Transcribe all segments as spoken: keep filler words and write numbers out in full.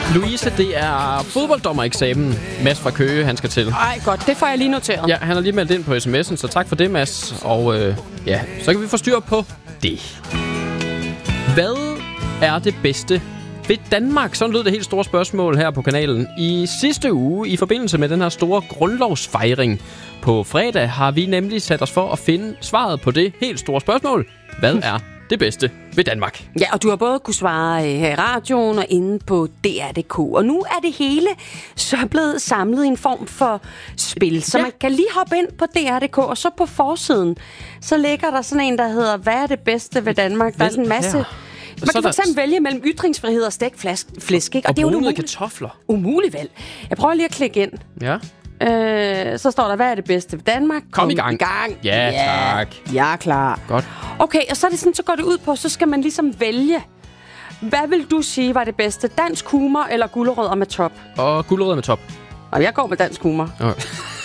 Louise, det er fodbolddommereksamen. Mads fra Køge, han skal til. Ej, godt. Det får jeg lige noteret. Ja, han har lige meldt ind på sms'en, så tak for det, Mads. Og øh, ja, så kan vi få styr på det. Hvad er det bedste ved Danmark? Sådan lød det helt store spørgsmål her på kanalen. I sidste uge, i forbindelse med den her store grundlovsfejring på fredag, har vi nemlig sat os for at finde svaret på det helt store spørgsmål. Hvad er det bedste ved Danmark? Ja, og du har både kunne svare her i radioen og inde på D R punktum d k. Og nu er det hele så blevet samlet i en form for spil. Så ja. Man kan lige hoppe ind på D R punktum d k, og så på forsiden, så ligger der sådan en, der hedder, hvad er det bedste ved Danmark? Der er sådan en masse... Man kan for eksempel vælge mellem ytringsfrihed og stegt flæsk, ikke? Og, og det er jo brunede kartofler. Umuligt valg. Jeg prøver lige at klikke ind. Ja. Øh, så står der, hvad er det bedste ved Danmark? Kom, Kom i gang. i gang. Ja, tak. Jeg er klar. Godt. Okay, og så er det sådan, så går det ud på, så skal man ligesom vælge. Hvad vil du sige var det bedste? Dansk humor eller gulerødder med top? Og gulerødder med top. Og jeg går med dansk humor. Okay.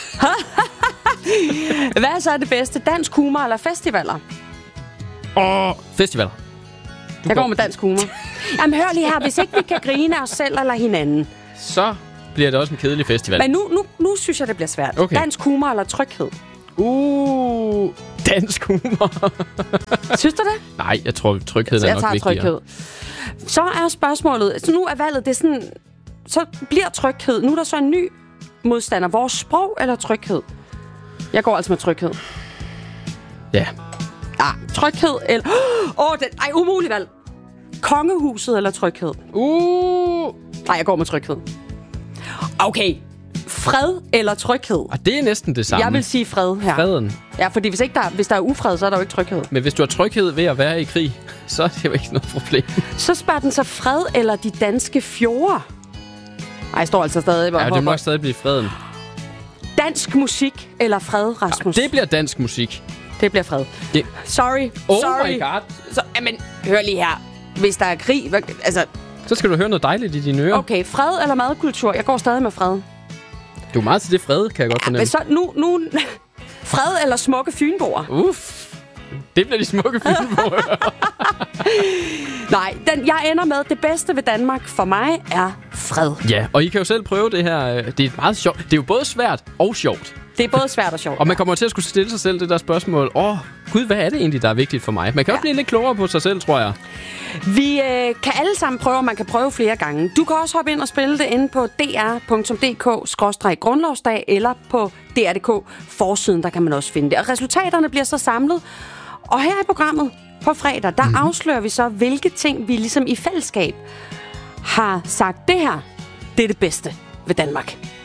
Hvad så er det bedste? Dansk humor eller festivaler? Og festivaler. Du jeg går med dansk humor. Jamen hør lige her, hvis ikke vi kan grine os selv eller hinanden, så bliver det også en kedelig festival. Men nu, nu, nu synes jeg, det bliver svært. Okay. Dansk humor eller tryghed? Uh, dansk humor. Synes du det? Nej, jeg tror, trygheden er nok vigtigere. Tryghed. Så er spørgsmålet, så nu er valget, det er sådan, så bliver tryghed. Nu er der så en ny modstander. Vores sprog eller tryghed? Jeg går altså med tryghed. Ja. Ah, tryghed eller... Åh, oh, den... Ej, umulig valg. Kongehuset eller tryghed? Uh. Nej, jeg går med tryghed. Okay. Fred eller tryghed? Og det er næsten det samme. Jeg vil sige fred her. Freden. Ja, fordi hvis, ikke der, hvis der er ufred, så er der jo ikke tryghed. Men hvis du har tryghed ved at være i krig, så er det jo ikke noget problem. Så spørger den så fred eller de danske fjorde? Ej, jeg står altså stadig. Ja, det må nok stadig blive freden. Dansk musik eller fred, Rasmus? Ja, det bliver dansk musik. Det bliver fred. Det. Sorry. Oh Sorry. my god. Så, men hør lige her. Hvis der er krig, hvad, altså... Så skal du høre noget dejligt i dine ører. Okay, fred eller madkultur? Jeg går stadig med fred. Du er meget til det fred, kan jeg godt ja, fornemme. Men så nu... nu fred eller smukke fynboer? Uff. Det bliver de smukke fynboer. Nej, den, jeg ender med, det bedste ved Danmark for mig er fred. Ja, og I kan jo selv prøve det her. Det er meget sjovt. Det er jo både svært og sjovt. Det er både svært og sjovt. Og man kommer til at skulle stille sig selv det der spørgsmål. Åh, oh, gud, hvad er det egentlig, der er vigtigt for mig? Man kan ja. også blive lidt klogere på sig selv, tror jeg. Vi øh, kan alle sammen prøve, og man kan prøve flere gange. Du kan også hoppe ind og spille det inde på d r punktum d k skråstreg grundlovsdag eller på d r punktum d k forsiden, der kan man også finde det. Og resultaterne bliver så samlet. Og her i programmet på fredag, der mm. afslører vi så, hvilke ting vi ligesom i fællesskab har sagt, det her, det er det bedste ved Danmark.